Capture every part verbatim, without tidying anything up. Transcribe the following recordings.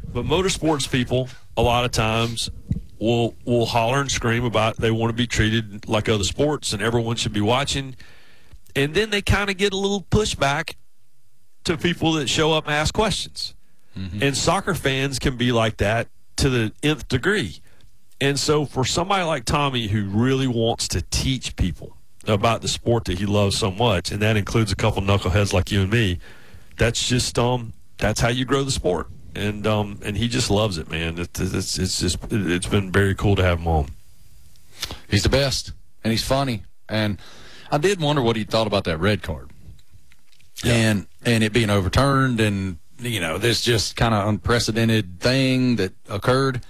But motorsports people, a lot of times, will will holler and scream about they want to be treated like other sports and everyone should be watching. And then they kind of get a little pushback to people that show up and ask questions. Mm-hmm. And soccer fans can be like that to the nth degree. And so for somebody like Tommy who really wants to teach people about the sport that he loves so much, and that includes a couple knuckleheads like you and me, that's just um that's how you grow the sport. And um and he just loves it, man. It's it's, it's just it's been very cool to have him on. He's the best, and he's funny. And I did wonder what he thought about that red card, yeah. and and it being overturned, and you know this just kind of unprecedented thing that occurred.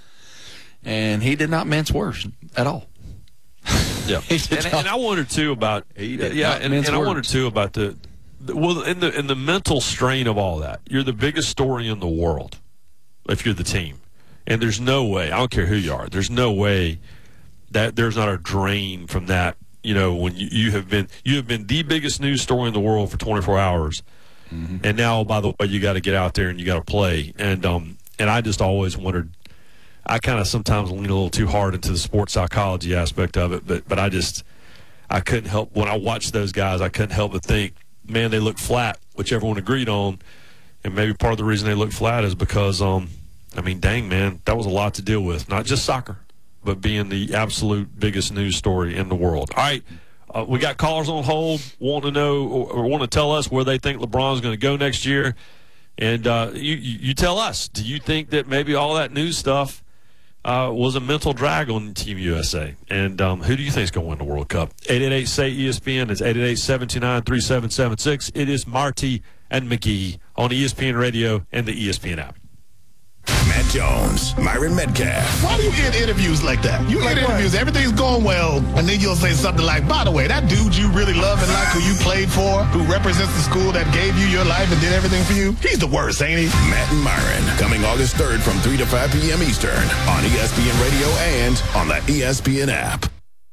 And he did not mince words at all. Yeah, and, and I wondered too about yeah, and, and I wondered too about the, the well in the in the mental strain of all that. You're the biggest story in the world if you're the team, and there's no way. I don't care who you are. There's no way that there's not a drain from that. You know, when you, you have been you have been the biggest news story in the world for twenty-four hours, mm-hmm. and now by the way you got to get out there and you got to play. And um and I just always wondered. I kind of sometimes lean a little too hard into the sports psychology aspect of it, but but I just I couldn't help when I watched those guys. I couldn't help but think, man, they look flat, which everyone agreed on, and maybe part of the reason they look flat is because um I mean, dang man, that was a lot to deal with, not just soccer, but being the absolute biggest news story in the world. All right, uh, we got callers on hold, want to know or, or want to tell us where they think LeBron's going to go next year, and uh, you you tell us. Do you think that maybe all that news stuff Uh, was a mental drag on Team U S A? And um, who do you think is going to win the World Cup? eight eight eight, S A Y, E S P N. It's eight eight eight, seven two nine, three seven seven six. It is Marty and McGee on E S P N Radio and the E S P N app. Matt Jones, Myron Metcalf. Why do you get interviews like that? You get interviews, everything's going well, and then you'll say something like, by the way, that dude you really love and like who you played for, who represents the school that gave you your life and did everything for you, he's the worst, ain't he? Matt and Myron, coming August third from three to five p.m. Eastern on E S P N Radio and on the E S P N app.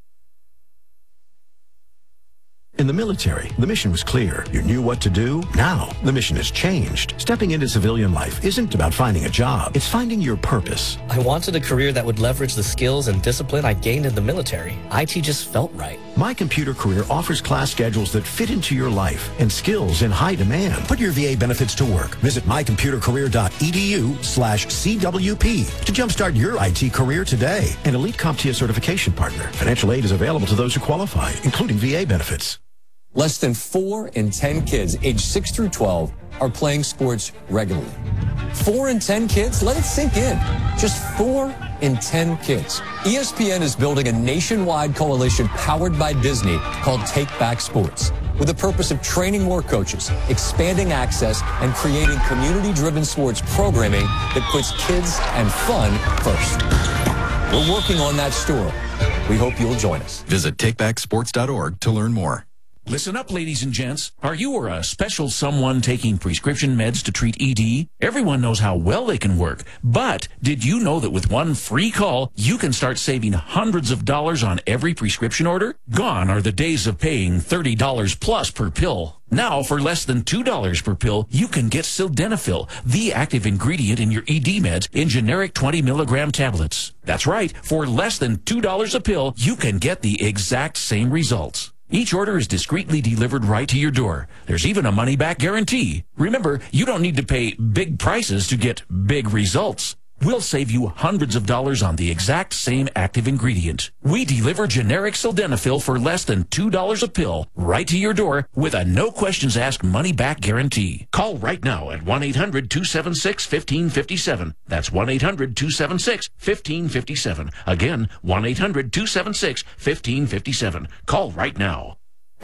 In the military, the mission was clear. You knew what to do. Now, the mission has changed. Stepping into civilian life isn't about finding a job. It's finding your purpose. I wanted a career that would leverage the skills and discipline I gained in the military. I T just felt right. My Computer Career offers class schedules that fit into your life and skills in high demand. Put your V A benefits to work. Visit mycomputercareer.edu slash CWP to jumpstart your I T career today. An elite CompTIA certification partner. Financial aid is available to those who qualify, including V A benefits. Less than four in ten kids aged six through twelve are playing sports regularly. Four in ten kids? Let it sink in. Just four in ten kids. E S P N is building a nationwide coalition powered by Disney called Take Back Sports, with the purpose of training more coaches, expanding access, and creating community-driven sports programming that puts kids and fun first. We're working on that story. We hope you'll join us. Visit take back sports dot org to learn more. Listen up, ladies and gents. Are you or a special someone taking prescription meds to treat E D? Everyone knows how well they can work. But did you know that with one free call, you can start saving hundreds of dollars on every prescription order? Gone are the days of paying thirty dollars plus per pill. Now, for less than two dollars per pill, you can get Sildenafil, the active ingredient in your E D meds, in generic twenty milligram tablets. That's right. For less than two dollars a pill, you can get the exact same results. Each order is discreetly delivered right to your door. There's even a money-back guarantee. Remember, you don't need to pay big prices to get big results. We'll save you hundreds of dollars on the exact same active ingredient. We deliver generic Sildenafil for less than two dollars a pill right to your door with a no-questions-asked money-back guarantee. Call right now at one eight hundred, two seven six, one five five seven. That's one eight hundred, two seven six, one five five seven. Again, one eight hundred, two seven six, one five five seven. Call right now.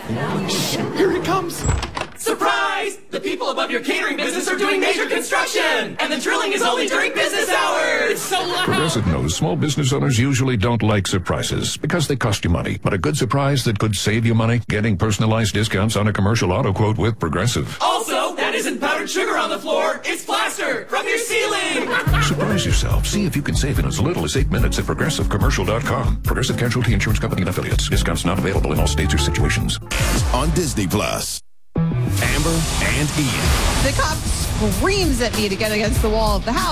Here he comes. Surprise! The people above your catering business are doing major construction, and the drilling is only during business hours. It's so loud. Progressive knows small business owners usually don't like surprises because they cost you money. But a good surprise that could save you money? Getting personalized discounts on a commercial auto quote with Progressive. Also, that isn't powdered sugar on the floor. It's plaster from your ceiling. Surprise yourself. See if you can save in as little as eight minutes at progressive commercial dot com. Progressive Casualty Insurance Company and Affiliates. Discounts not available in all states or situations. On Disney Plus. Amber and Ian. The cop screams at me to get against the wall of the house.